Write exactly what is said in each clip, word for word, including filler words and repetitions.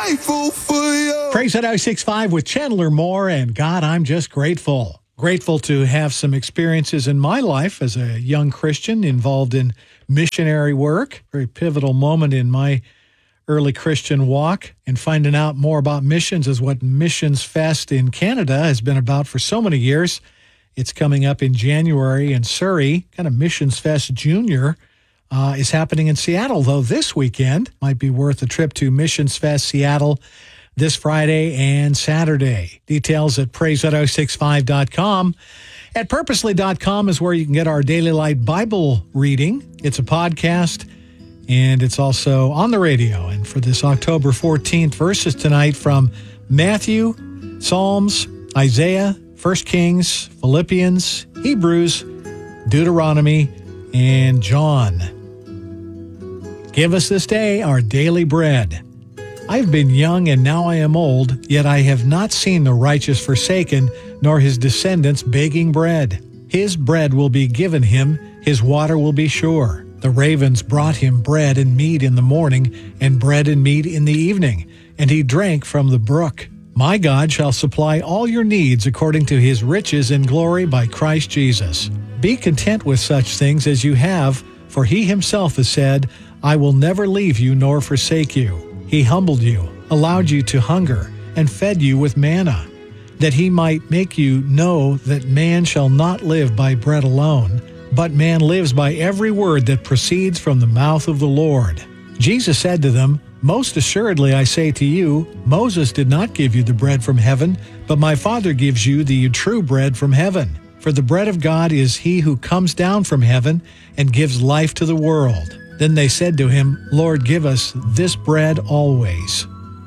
grateful for you. Praise at oh six five with Chandler Moore, and God, I'm just grateful. Grateful to have some experiences in my life as a young Christian involved in missionary work. Very pivotal moment in my early Christian walk, and finding out more about missions is what Missions Fest in Canada has been about for so many years. It's coming up in January in Surrey. Kind of Missions Fest Junior uh, is happening in Seattle, though, this weekend. Might be worth a trip to Missions Fest Seattle this Friday and Saturday. Details at praise at oh six five dot com. At purposely dot com is where you can get our Daily Light Bible reading. It's a podcast, and it's also on the radio. And for this October fourteenth, verses tonight from Matthew, Psalms, Isaiah, First Kings, Philippians, Hebrews, Deuteronomy, and John. Give us this day our daily bread. I've been young and now I am old, yet I have not seen the righteous forsaken, nor his descendants begging bread. His bread will be given him, his water will be sure. The ravens brought him bread and meat in the morning, and bread and meat in the evening, and he drank from the brook. My God shall supply all your needs according to his riches in glory by Christ Jesus. Be content with such things as you have, for he himself has said, I will never leave you nor forsake you. He humbled you, allowed you to hunger, and fed you with manna, that he might make you know that man shall not live by bread alone, but man lives by every word that proceeds from the mouth of the Lord. Jesus said to them, Most assuredly I say to you, Moses did not give you the bread from heaven, but my Father gives you the true bread from heaven. For the bread of God is he who comes down from heaven and gives life to the world. Then they said to him, Lord, give us this bread always.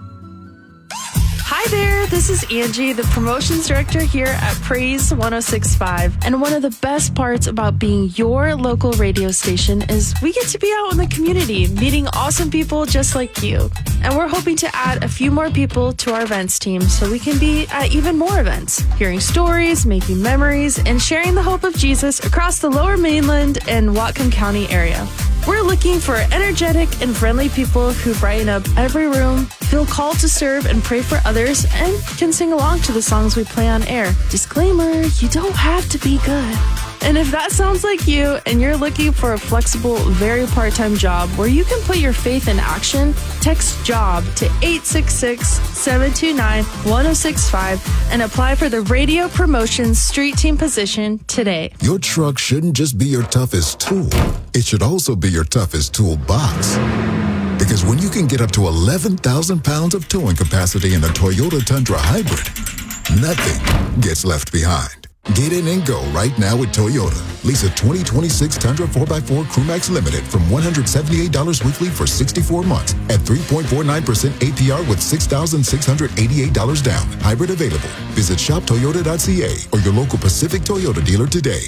Hi there, this is Angie, the promotions director here at Praise one oh six point five. And one of the best parts about being your local radio station is we get to be out in the community, meeting awesome people just like you. And we're hoping to add a few more people to our events team so we can be at even more events, hearing stories, making memories, and sharing the hope of Jesus across the Lower Mainland and Whatcom County area. We're looking for energetic and friendly people who brighten up every room, feel called to serve and pray for others, and can sing along to the songs we play on air. Disclaimer, you don't have to be good. And if that sounds like you and you're looking for a flexible, very part-time job where you can put your faith in action, text JOB to eight six six, seven two nine, one oh six five and apply for the Radio Promotions Street Team position today. Your truck shouldn't just be your toughest tool. It should also be your toughest toolbox. Because when you can get up to eleven thousand pounds of towing capacity in a Toyota Tundra Hybrid, nothing gets left behind. Get in and go right now with Toyota. Lease a twenty twenty-six Tundra four by four Crewmax Limited from one hundred seventy-eight dollars weekly for sixty-four months at three point four nine percent A P R with six thousand six hundred eighty-eight dollars down. Hybrid available. Visit shop toyota dot c a or your local Pacific Toyota dealer today.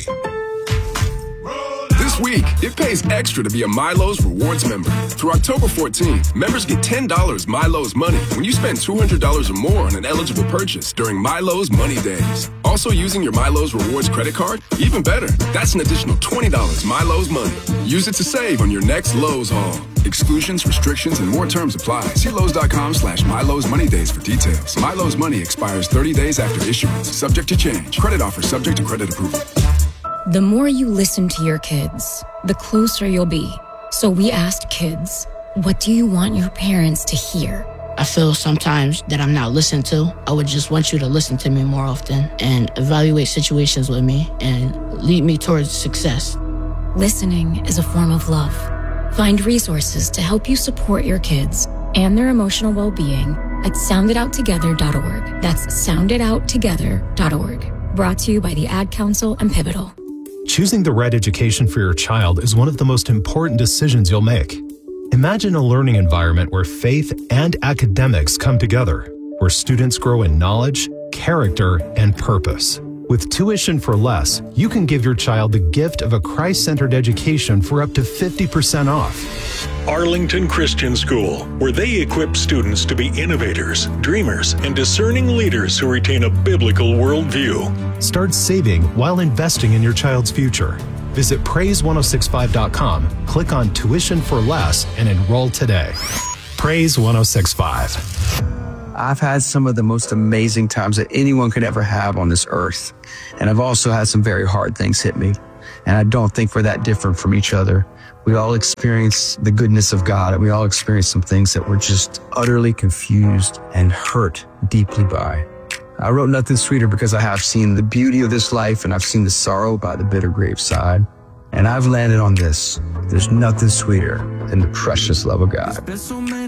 This week, it pays extra to be a Milo's Rewards member. Through October fourteenth, members get ten dollars Milo's Money when you spend two hundred dollars or more on an eligible purchase during Milo's Money Days. Also using your Milo's Rewards credit card? Even better, that's an additional twenty dollars Milo's Money. Use it to save on your next Lowe's haul. Exclusions, restrictions, and more terms apply. See Lowe's.com slash Milo's Money Days for details. Milo's Money expires thirty days after issuance. Subject to change. Credit offer subject to credit approval. The more you listen to your kids, the closer you'll be. So we asked kids, what do you want your parents to hear? I feel sometimes that I'm not listened to. I would just want you to listen to me more often and evaluate situations with me and lead me towards success. Listening is a form of love. Find resources to help you support your kids and their emotional well-being at sound it out together dot org. That's sound it out together dot org. Brought to you by the Ad Council and Pivotal. Choosing the right education for your child is one of the most important decisions you'll make. Imagine a learning environment where faith and academics come together, where students grow in knowledge, character, and purpose. With Tuition for Less, you can give your child the gift of a Christ-centered education for up to fifty percent off. Arlington Christian School, where they equip students to be innovators, dreamers, and discerning leaders who retain a biblical worldview. Start saving while investing in your child's future. Visit praise ten sixty-five dot com, click on Tuition for Less, and enroll today. Praise one oh six point five. I've had some of the most amazing times that anyone could ever have on this earth. And I've also had some very hard things hit me. And I don't think we're that different from each other. We all experience the goodness of God, and we all experience some things that we're just utterly confused and hurt deeply by. I wrote Nothing Sweeter because I have seen the beauty of this life, and I've seen the sorrow by the bitter graveside. And I've landed on this. There's nothing sweeter than the precious love of God.